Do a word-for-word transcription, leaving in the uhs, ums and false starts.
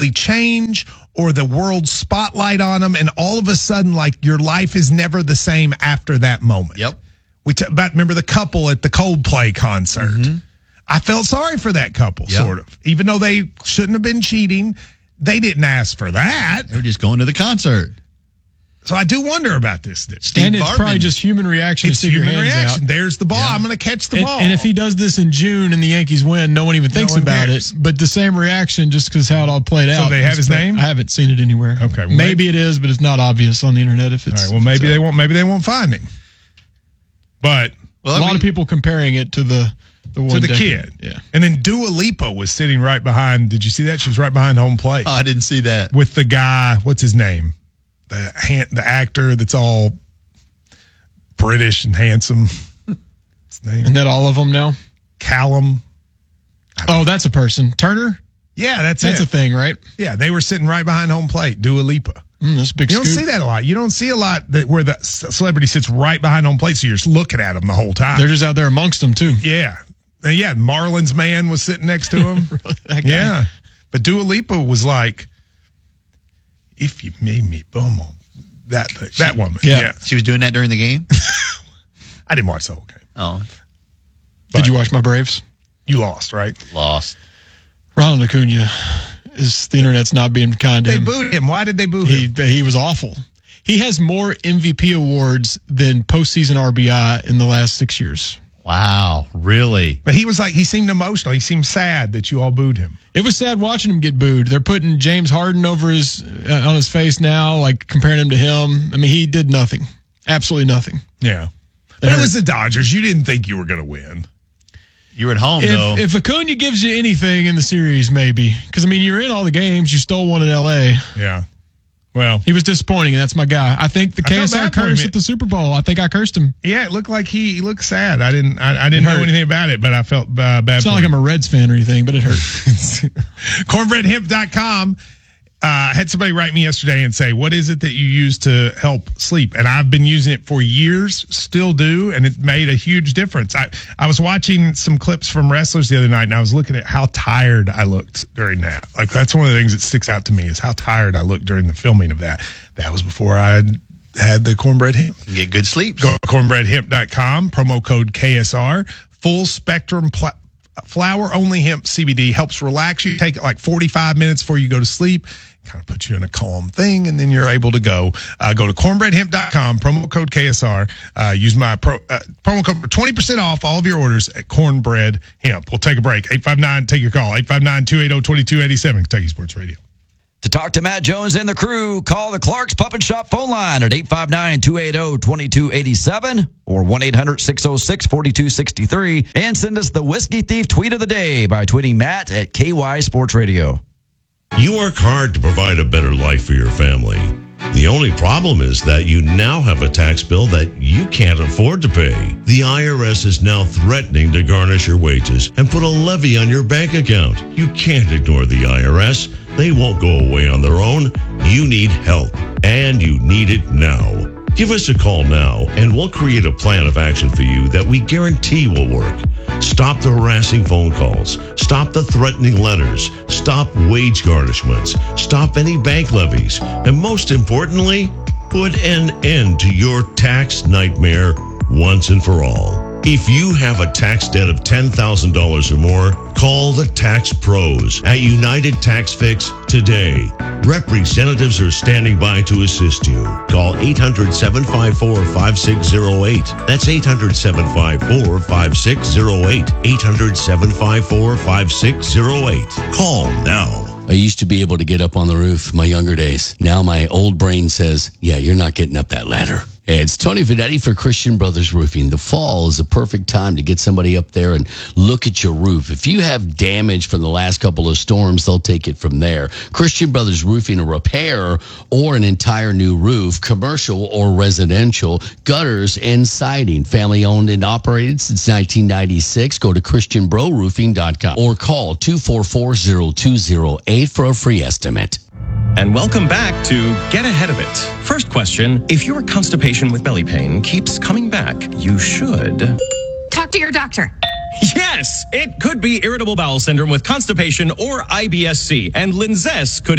magically change or the world spotlight on them, and all of a sudden, like, your life is never the same after that moment. Yep. We t- about remember the couple at the Coldplay concert. Mm-hmm. I felt sorry for that couple, yep. sort of. Even though they shouldn't have been cheating, they didn't ask for that. They were just going to the concert. So I do wonder about this. Steve and it's Bartman. Probably just human reaction. It's to human your hands reaction. Out. There's the ball. Yeah. I'm going to catch the and, ball. And if he does this in June and the Yankees win, no one even thinks no one about cares. it. But the same reaction, just because how it all played out. So they have his name? I haven't seen it anywhere. Okay, well, maybe, maybe it is, but it's not obvious on the internet. If it's all right, well, maybe so. they won't. Maybe they won't find him. But well, a lot mean, of people comparing it to the the one to the decade. kid. Yeah, and then Dua Lipa was sitting right behind. Did you see that? She was right behind home plate. Oh, I didn't see that. With the guy. What's his name? The hand, the actor that's all British and handsome. His name. Isn't that all of them now? Callum. Oh, that's a person. Turner? Yeah, that's That's it. a thing, right? Yeah, they were sitting right behind home plate. Dua Lipa. Mm, that's a big You don't scoop. see that a lot. You don't see a lot that where the celebrity sits right behind home plate, so you're just looking at them the whole time. They're just out there amongst them, too. Yeah. And yeah, Marlon's man was sitting next to him. That guy. Yeah. But Dua Lipa was like, if you made me bum on that thing, that woman. Yeah. yeah. She was doing that during the game? I didn't watch the whole game. Oh. But Did you watch my Braves? You lost, right? Lost. Ronald Acuna is the internet's not being kind to they him. They booed him. Why did they boo he, him? He was awful. He has more M V P awards than postseason R B I in the last six years. Wow, really? But he was like, he seemed emotional. He seemed sad that you all booed him. It was sad watching him get booed. They're putting James Harden over his uh, on his face now, like comparing him to him. I mean, he did nothing. Absolutely nothing. Yeah. But it was the Dodgers. You didn't think you were going to win. You were at home, if, though. If Acuna gives you anything in the series, maybe. Because, I mean, you're in all the games. You stole one in L A. Yeah. Well, he was disappointing, and that's my guy. I think the I K S R curse at the Super Bowl. I think I cursed him. Yeah, it looked like he, he looked sad. I didn't I, I didn't know anything about it, but I felt uh, bad. It's not like I'm a Reds fan or anything, but it hurt. cornbread hemp dot com uh, had somebody write me yesterday and say, what is it that you use to help sleep? And I've been using it for years, still do, and it made a huge difference. I, I was watching some clips from wrestlers the other night, and I was looking at how tired I looked during that. Like, that's one of the things that sticks out to me is how tired I looked during the filming of that. That was before I had the Cornbread Hemp. You get good sleep. Go to cornbread hemp dot com, promo code K S R. Full spectrum pl- flower only hemp C B D helps relax you. Take it like forty-five minutes before you go to sleep. Kind of puts you in a calm thing, and then you're able to go. Uh, go to cornbread hemp dot com, promo code K S R. Uh, use my pro, uh, promo code for twenty percent off all of your orders at Cornbread Hemp. We'll take a break. eight five nine, take your call. eight five nine, two eight zero, two two eight seven, Kentucky Sports Radio. To talk to Matt Jones and the crew, call the Clark's Puppet Shop phone line at eight five nine, two eight zero, two two eight seven or one eight hundred, six oh six, four two six three. And send us the Whiskey Thief tweet of the day by tweeting Matt at K Y Sports Radio. You work hard to provide a better life for your family. The only problem is that you now have a tax bill that you can't afford to pay. The I R S is now threatening to garnish your wages and put a levy on your bank account. You can't ignore the I R S. They won't go away on their own. You need help, and you need it now. Give us a call now, and we'll create a plan of action for you that we guarantee will work. Stop the harassing phone calls. Stop the threatening letters. Stop wage garnishments. Stop any bank levies. And most importantly, put an end to your tax nightmare once and for all. If you have a tax debt of ten thousand dollars or more, call the Tax Pros at United Tax Fix today. Representatives are standing by to assist you. Call eight hundred, seven five four, five six zero eight. That's eight hundred, seven five four, five six zero eight. eight hundred, seven five four, five six zero eight. Call now. I used to be able to get up on the roof my younger days. Now my old brain says, yeah, you're not getting up that ladder. Hey, it's Tony Vedetti for Christian Brothers Roofing. The fall is a perfect time to get somebody up there and look at your roof. If you have damage from the last couple of storms, they'll take it from there. Christian Brothers Roofing, a repair or an entire new roof, commercial or residential, gutters and siding. Family owned and operated since nineteen ninety-six. Go to christian bro roofing dot com or call two four four, zero two zero eight for a free estimate. And welcome back to Get Ahead of It. First question, if your constipation with belly pain keeps coming back, you should... Talk to your doctor. Yes, it could be irritable bowel syndrome with constipation or I B S C, and Linzess could